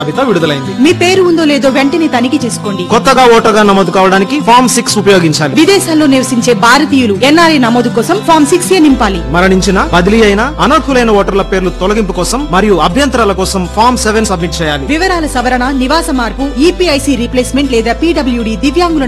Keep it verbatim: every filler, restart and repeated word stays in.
జాబితా విడుదలైంది. మీ పేరు ఉందో లేదో వెంటనే తనిఖీ చేసుకోండి. కొత్తగా ఓటర్గా నమోదు కావడానికి ఫామ్ సిక్స్ ఉపయోగించాలి. విదేశాల్లో నివసించే భారతీయులు ఎన్ఆర్ఐ నమోదు కోసం ఫామ్ సిక్స్ ఏ నింపాలి. మరణించిన, బదిలీ అయిన, అనర్హులైన ఓటర్ల పేర్లు తొలగింపు కోసం మరియు అభ్యంతరాల కోసం ఫామ్ సెవెన్ సబ్మిట్ చేయాలి. వివరాల సవరణ, నివాస మార్పు, ఈపీఐసి రీప్లేస్మెంట్ లేదా పీడబ్ల్యూడీ దివ్యాంగుల